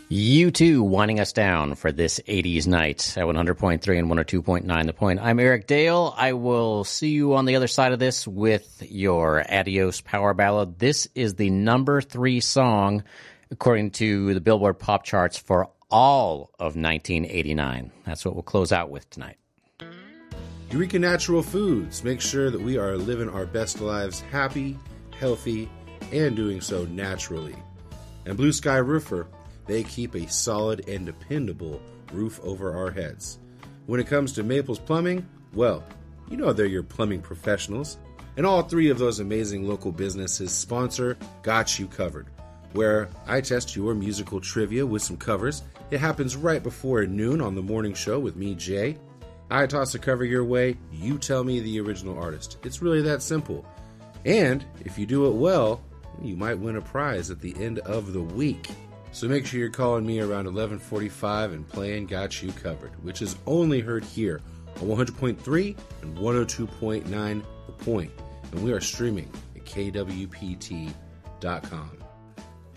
U2 winding us down for this 80s night at 100.3 and 102.9 The Point. I'm Eric Dale. I will see you on the other side of this with your Adios Power Ballad. This is the number 3 song, according to the Billboard Pop Charts, for all of 1989. That's what we'll close out with tonight. Eureka Natural Foods. Make sure that we are living our best lives happy, healthy, and doing so naturally. And Blue Sky Roofer. They keep a solid and dependable roof over our heads. When it comes to Maples Plumbing, well, you know they're your plumbing professionals. And all 3 of those amazing local businesses sponsor Got You Covered, where I test your musical trivia with some covers. It happens right before noon on the morning show with me, Jay. I toss a cover your way, you tell me the original artist. It's really that simple. And if you do it well, you might win a prize at the end of the week. So make sure you're calling me around 11:45 and playing Got You Covered, which is only heard here on 100.3 and 102.9 The Point. And we are streaming at kwpt.com.